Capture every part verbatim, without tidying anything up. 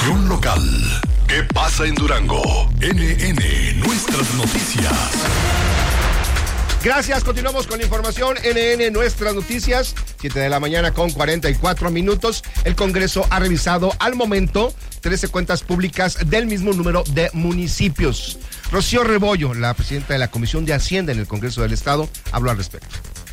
Información local. ¿Qué pasa en Durango? N N, nuestras noticias. Gracias, continuamos con la información. N N, nuestras noticias. siete de la mañana con cuarenta y cuatro minutos. El Congreso ha revisado al momento trece cuentas públicas del mismo número de municipios. Rocío Rebollo, la presidenta de la Comisión de Hacienda en el Congreso del Estado, habló al respecto.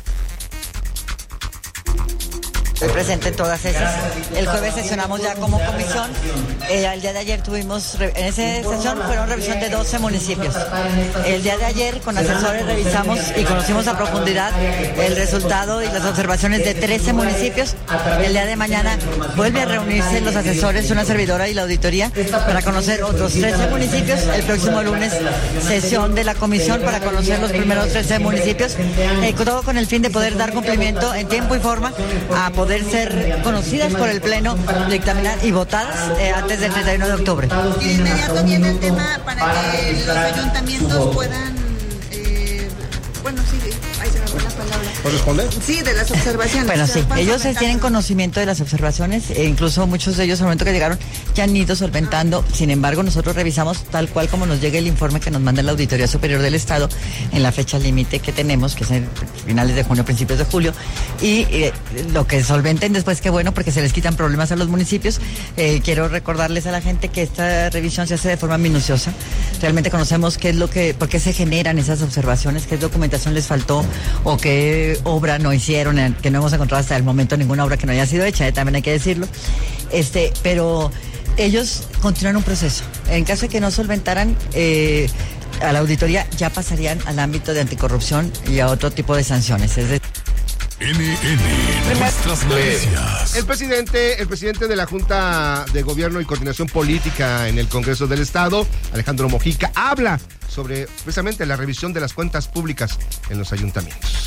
Estoy presente en todas esas. El jueves sesionamos ya como comisión. Eh, el día de ayer tuvimos, en esa sesión fueron revisión de doce municipios. El día de ayer con asesores revisamos y conocimos a profundidad el resultado y las observaciones de trece municipios. El día de mañana vuelve a reunirse los asesores, una servidora y la auditoría para conocer otros trece municipios. El próximo lunes sesión de la comisión para conocer los primeros trece municipios. Eh, todo con el fin de poder dar cumplimiento en tiempo y forma a poder ser conocidas por el Pleno, dictaminar y votadas eh, antes del treinta y uno de octubre. Y de inmediato viene el tema para que los ayuntamientos puedan, eh, bueno, sí, ahí se me fue la palabra. ¿Corresponde? Sí, de las observaciones. Bueno, o sea, sí, ellos tienen conocimiento de las observaciones, e incluso muchos de ellos al momento que llegaron ya han ido solventando. Sin embargo, nosotros revisamos tal cual como nos llegue el informe que nos manda la Auditoría Superior del Estado en la fecha límite que tenemos, que es en finales de junio, principios de julio, y eh, lo que solventen después, qué bueno, porque se les quitan problemas a los municipios. Eh, quiero recordarles a la gente que esta revisión se hace de forma minuciosa. Realmente conocemos qué es lo que, por qué se generan esas observaciones, qué documentación les faltó o qué obra no hicieron, que no hemos encontrado hasta el momento ninguna obra que no haya sido hecha, eh, también hay que decirlo. Este, pero ellos continúan un proceso. En caso de que no solventaran eh, a la auditoría, ya pasarían al ámbito de anticorrupción y a otro tipo de sanciones. Es decir, N N, nuestras noticias. El presidente, el presidente de la Junta de Gobierno y Coordinación Política en el Congreso del Estado, Alejandro Mojica, habla sobre precisamente la revisión de las cuentas públicas en los ayuntamientos.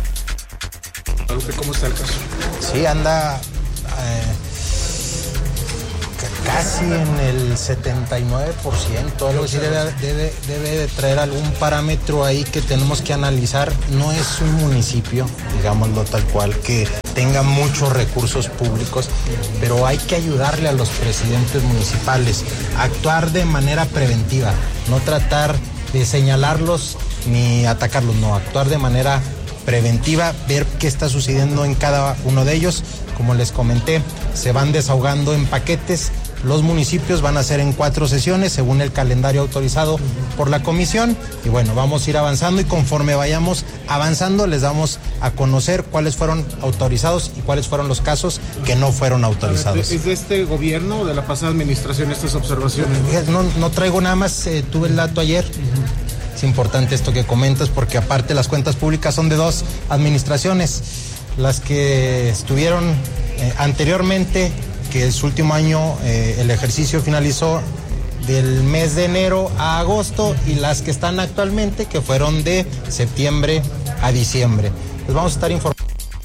¿Cómo está el caso? Sí, anda eh, casi en el setenta y nueve por ciento, algo así. Debe, debe, debe de traer algún parámetro ahí que tenemos que analizar. No es un municipio, digámoslo tal cual, que tenga muchos recursos públicos, pero hay que ayudarle a los presidentes municipales a actuar de manera preventiva, no tratar de señalarlos ni atacarlos, no, actuar de manera preventiva, ver qué está sucediendo en cada uno de ellos. Como les comenté, se van desahogando en paquetes. Los municipios van a ser en cuatro sesiones según el calendario autorizado por la comisión. Y bueno, vamos a ir avanzando y conforme vayamos avanzando les damos a conocer cuáles fueron autorizados y cuáles fueron los casos que no fueron autorizados. ¿Es de este gobierno o de la pasada administración estas observaciones? No, no traigo nada más, eh, tuve el dato ayer. Uh-huh. Es importante esto que comentas porque aparte las cuentas públicas son de dos administraciones. Las que estuvieron eh, anteriormente, que su último año eh, el ejercicio finalizó del mes de enero a agosto, y las que están actualmente, que fueron de septiembre a diciembre. Les vamos a estar informando.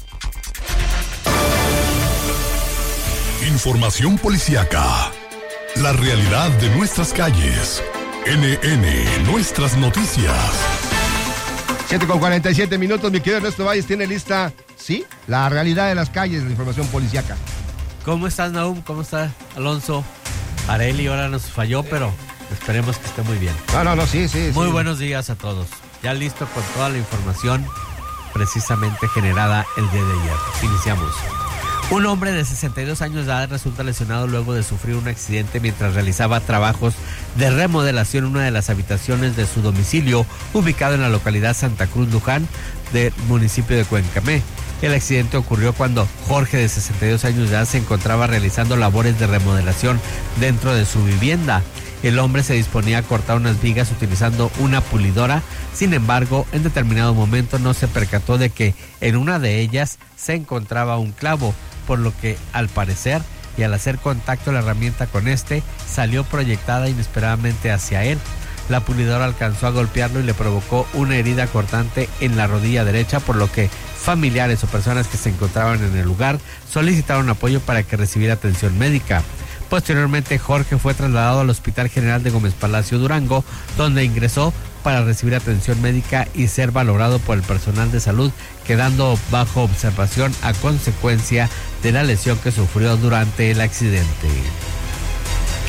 Información policíaca. La realidad de nuestras calles. N N, nuestras noticias. siete con cuarenta y siete minutos, mi querido Ernesto Valles tiene lista, sí, la realidad de las calles, la información policíaca. ¿Cómo estás, Nahum? ¿Cómo está Alonso? Areli ahora nos falló, pero esperemos que esté muy bien. No, no, no, sí, sí. Muy sí. buenos días a todos. Ya listo con toda la información precisamente generada el día de ayer. Iniciamos. Un hombre de sesenta y dos años de edad resulta lesionado luego de sufrir un accidente mientras realizaba trabajos de remodelación en una de las habitaciones de su domicilio, ubicado en la localidad Santa Cruz Luján del municipio de Cuencamé. El accidente ocurrió cuando Jorge, de sesenta y dos años de edad, se encontraba realizando labores de remodelación dentro de su vivienda. El hombre se disponía a cortar unas vigas utilizando una pulidora. Sin embargo, en determinado momento no se percató de que en una de ellas se encontraba un clavo, por lo que, al parecer, y al hacer contacto la herramienta con este, salió proyectada inesperadamente hacia él. La pulidora alcanzó a golpearlo y le provocó una herida cortante en la rodilla derecha, por lo que familiares o personas que se encontraban en el lugar solicitaron apoyo para que recibiera atención médica. Posteriormente, Jorge fue trasladado al Hospital General de Gómez Palacio Durango, donde ingresó para recibir atención médica y ser valorado por el personal de salud, quedando bajo observación a consecuencia de la lesión que sufrió durante el accidente.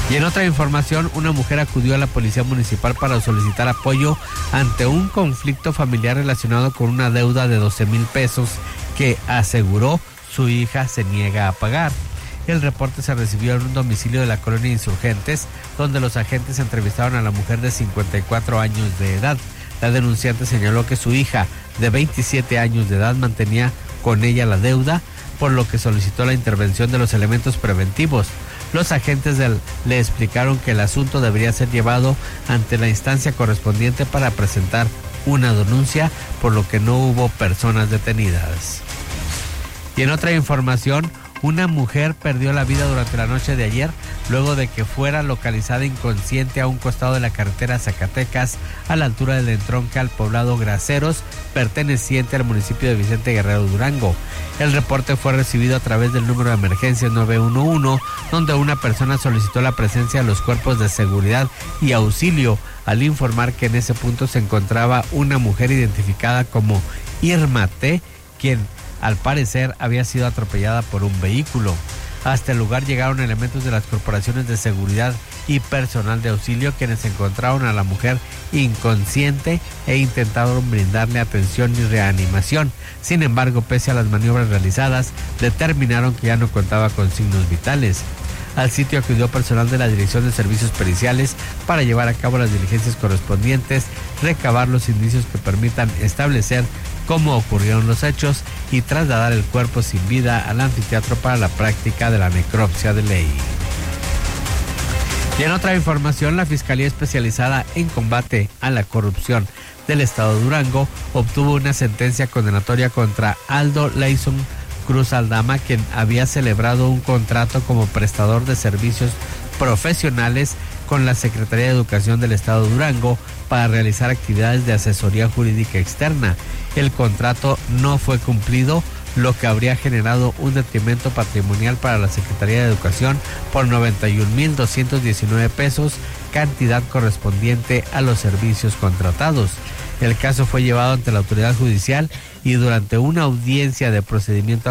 Y en otra información, una mujer acudió a la policía municipal para solicitar apoyo ante un conflicto familiar relacionado con una deuda de doce mil pesos que aseguró su hija se niega a pagar. El reporte se recibió en un domicilio de la colonia Insurgentes, donde los agentes entrevistaron a la mujer de cincuenta y cuatro años de edad. La denunciante señaló que su hija de veintisiete años de edad mantenía con ella la deuda, por lo que solicitó la intervención de los elementos preventivos. Los agentes del, le explicaron que el asunto debería ser llevado ante la instancia correspondiente para presentar una denuncia, por lo que no hubo personas detenidas. Y en otra información, una mujer perdió la vida durante la noche de ayer luego de que fuera localizada inconsciente a un costado de la carretera Zacatecas, a la altura del entronque al poblado Graceros, perteneciente al municipio de Vicente Guerrero, Durango. El reporte fue recibido a través del número de emergencias nueve uno uno, donde una persona solicitó la presencia de los cuerpos de seguridad y auxilio, al informar que en ese punto se encontraba una mujer identificada como Irma T., quien al parecer había sido atropellada por un vehículo. Hasta el lugar llegaron elementos de las corporaciones de seguridad y personal de auxilio, quienes encontraron a la mujer inconsciente e intentaron brindarle atención y reanimación. Sin embargo, pese a las maniobras realizadas, determinaron que ya no contaba con signos vitales. Al sitio acudió personal de la Dirección de Servicios Periciales para llevar a cabo las diligencias correspondientes, recabar los indicios que permitan establecer cómo ocurrieron los hechos y trasladar el cuerpo sin vida al anfiteatro para la práctica de la necropsia de ley. Y en otra información, la Fiscalía Especializada en Combate a la Corrupción del Estado de Durango obtuvo una sentencia condenatoria contra Aldo Leison Cruz Aldama, quien había celebrado un contrato como prestador de servicios profesionales con la Secretaría de Educación del Estado de Durango para realizar actividades de asesoría jurídica externa. El contrato no fue cumplido, lo que habría generado un detrimento patrimonial para la Secretaría de Educación por noventa y un mil doscientos diecinueve pesos, cantidad correspondiente a los servicios contratados. El caso fue llevado ante la autoridad judicial y durante una audiencia de procedimiento